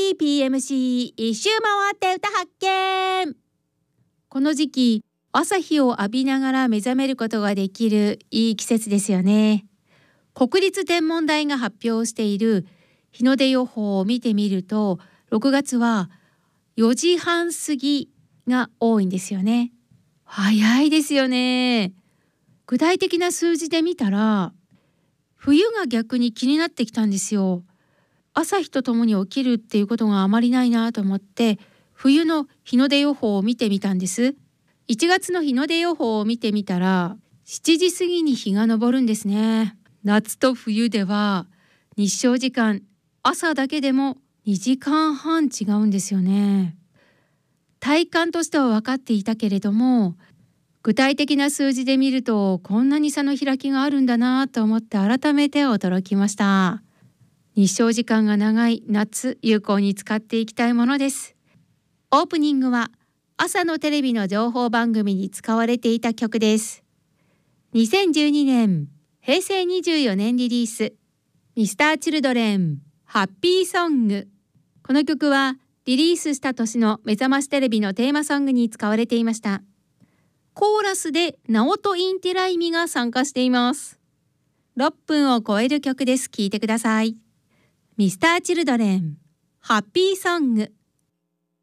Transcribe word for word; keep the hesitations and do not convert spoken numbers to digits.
ーピーエムシー 一周回って歌発見。この時期、朝日を浴びながら目覚めることができるいい季節ですよね。国立天文台が発表している日の出予報を見てみると、ろくがつはよじはん過ぎが多いんですよね。早いですよね。具体的な数字で見たら、冬が逆に気になってきたんですよ。朝日とともに起きるっていうことがあまりないなと思って、冬の日の出予報を見てみたんです。いちがつの日の出予報を見てみたら、しちじ過ぎに日が昇るんですね。夏と冬では日照時間、朝だけでもにじかんはん違うんですよね。体感としては分かっていたけれども、具体的な数字で見るとこんなに差の開きがあるんだなと思って改めて驚きました。日照時間が長い夏、有効に使っていきたいものです。オープニングは朝のテレビの情報番組に使われていた曲です。にせんじゅうにねん、へいせいにじゅうよねんリリース、ミスターチルドレン、ハッピーソング。この曲はリリースした年の目覚ましテレビのテーマソングに使われていました。コーラスでナオト・インティライミが参加しています。ろっぷんを超える曲です。聴いてください。ミスターチルドレン、ハッピーソング。